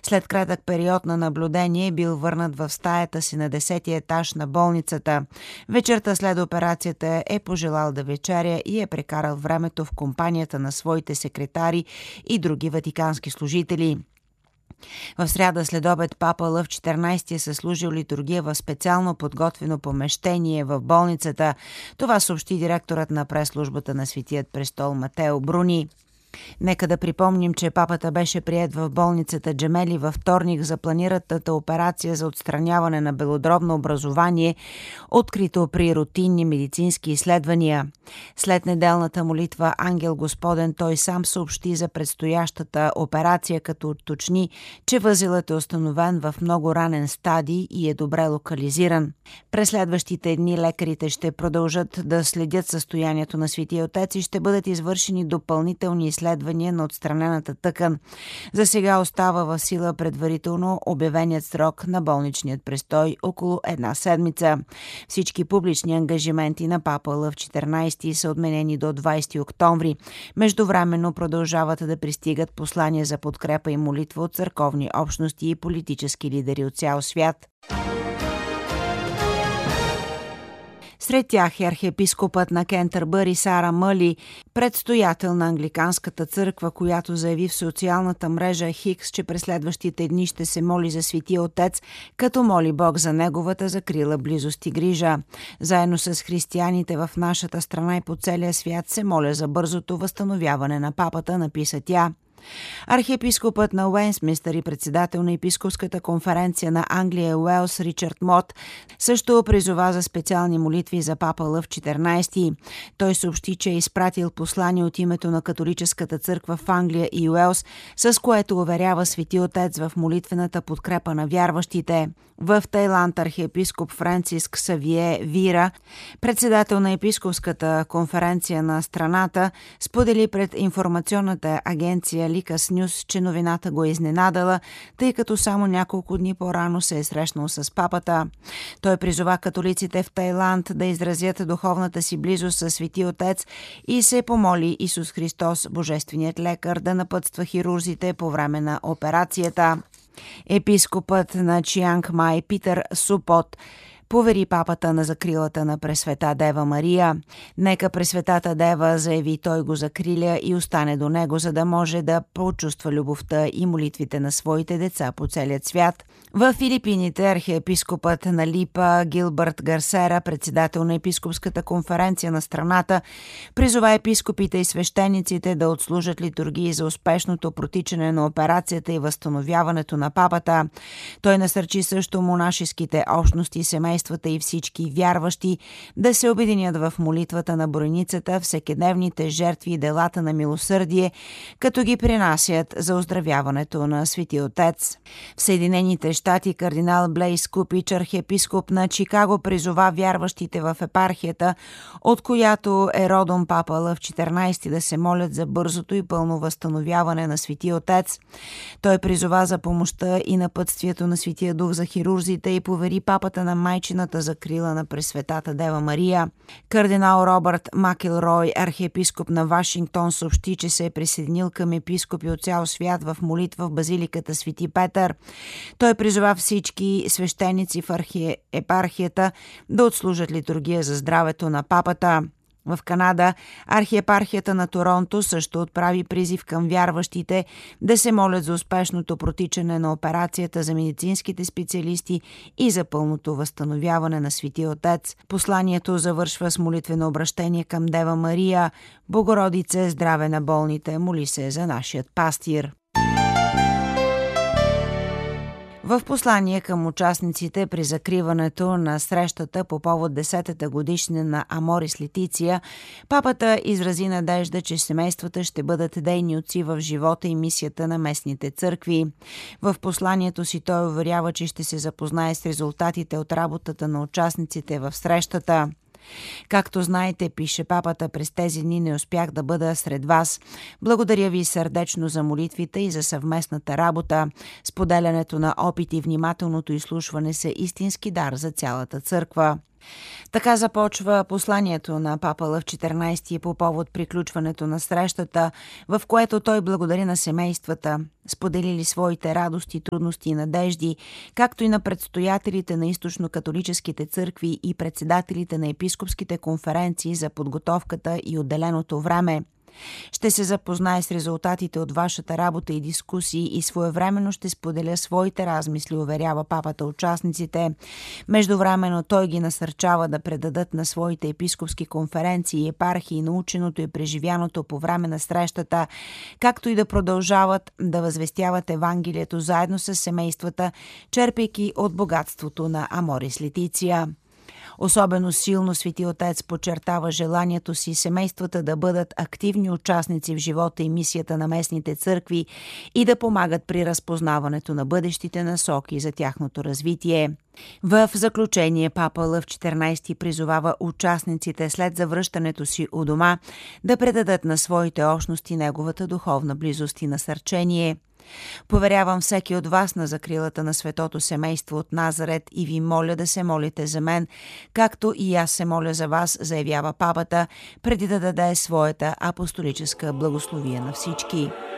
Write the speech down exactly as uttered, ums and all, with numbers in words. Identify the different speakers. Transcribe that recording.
Speaker 1: След кратък период на наблюдение е бил върнат в стаята си на десетия етаж на болницата. Вечерта след операцията е пожелал да вечеря и е прекарал времето в компанията на своите секретари и други ватикански служители. В сряда след обед папа Лъв четиринайсети е съслужил литургия в специално подготвено помещение в болницата. Това съобщи директорът на прес-службата на Светият престол Матео Бруни. Нека да припомним, че папата беше приет в болницата Джемели във вторник за планираната операция за отстраняване на белодробно образование, открито при рутинни медицински изследвания. След неделната молитва Ангел Господен той сам съобщи за предстоящата операция, като уточни, че възелът е установен в много ранен стадий и е добре локализиран. През следващите дни лекарите ще продължат да следят състоянието на Светия Отец и ще бъдат извършени допълнителни изследвания изследвания на отстранената тъкан. За сега остава в сила предварително обявеният срок на болничният престой около една седмица. Всички публични ангажименти на папа Лъв четиринайсети са отменени до двайсети октомври. Междувременно продължават да пристигат послания за подкрепа и молитва от църковни общности и политически лидери от цял свят. Сред тях е архиепископът на Кентърбъри Сара Мъли, предстоятел на Англиканската църква, която заяви в социалната мрежа Хикс, че през следващите дни ще се моли за Светия Отец, като моли Бог за неговата закрила, близост и грижа. Заедно с християните в нашата страна и по целия свят се моля за бързото възстановяване на папата, написа тя. Архиепископът на Уестминстър и председател на епископската конференция на Англия и Уелс Ричард Мот също призова за специални молитви за папа Лъв четиринайсети. Той съобщи, че е изпратил послание от името на католическата църква в Англия и Уелс, с което уверява Свети Отец в молитвената подкрепа на вярващите. В Тайланд архиепископ Франциск Савие Вира, председател на епископската конференция на страната, сподели пред информационната агенция Ликас Нюс, че новината го е изненадала, тъй като само няколко дни по-рано се е срещнал с папата. Той призова католиците в Тайланд да изразят духовната си близост със Свети Отец и се помоли Исус Христос, божественият лекар, да напътства хирурзите по време на операцията. Епископът на Чианг Май Питър Супот повери папата на закрилата на Пресвета Дева Мария. Нека Пресветата Дева, заяви той, го закриля и остане до него, за да може да почувства любовта и молитвите на своите деца по целият свят. В Филипините архиепископът на Липа Гилбърт Гарсера, председател на епископската конференция на страната, призова епископите и свещениците да отслужат литургии за успешното протичане на операцията и възстановяването на папата. Той насърчи също монашеските общности, семейства и всички вярващи да се обединят в молитвата на Броеницата, всекидневните жертви и делата на милосърдие, като ги принасят за оздравяването на Свети Отец. В Съединените щати кардинал Блейс Купич, архиепископ на Чикаго, призова вярващите в епархията, от която е родом папа Лъв четиринайсети, да се молят за бързото и пълно възстановяване на Свети Отец. Той призова за помощта и напътствието на Светия Дух за хирурзите и повери папата на майчината закрила на Пресветата Дева Мария. Кардинал Робърт Макилрой, архиепископ на Вашингтон, съобщи, че се е присъединил към епископи от цял свят в молитва в базиликата Свети Петър. Той призова всички свещеници в архи... епархията да отслужат литургия за здравето на папата. В Канада архиепархията на Торонто също отправи призив към вярващите да се молят за успешното протичане на операцията, за медицинските специалисти и за пълното възстановяване на Светия Отец. Посланието завършва с молитвено обращение към Дева Мария: Богородице, здраве на болните, моли се за нашият пастир. В послание към участниците при закриването на срещата по повод десетата годишнина на Аморис Летиция, папата изрази надежда, че семействата ще бъдат дейни отци в живота и мисията на местните църкви. В посланието си той уверява, че ще се запознае с резултатите от работата на участниците в срещата. Както знаете, пише папата, през тези дни не успях да бъда сред вас. Благодаря ви сърдечно за молитвите и за съвместната работа. Споделянето на опит и внимателното изслушване са истински дар за цялата църква. Така започва посланието на папа Лъв четиринайсети по повод приключването на срещата, в което той благодари на семействата, споделили своите радости, трудности и надежди, както и на предстоятелите на източно-католическите църкви и председателите на епископските конференции за подготовката и отделеното време. Ще се запознае с резултатите от вашата работа и дискусии и своевременно ще споделя своите размисли, уверява папата участниците. Междувременно той ги насърчава да предадат на своите епископски конференции и епархии наученото и преживяното по време на срещата, както и да продължават да възвестяват Евангелието заедно с семействата, черпейки от богатството на Аморис Летиция. Особено силно Свети Отец подчертава желанието си семействата да бъдат активни участници в живота и мисията на местните църкви и да помагат при разпознаването на бъдещите насоки за тяхното развитие. В заключение папа Лъв четиринайсети призовава участниците след завръщането си у дома да предадат на своите общности неговата духовна близост и насърчение. Поверявам всеки от вас на закрилата на светото семейство от Назарет и ви моля да се молите за мен, както и аз се моля за вас, заявява папата, преди да даде своята апостолическа благословия на всички.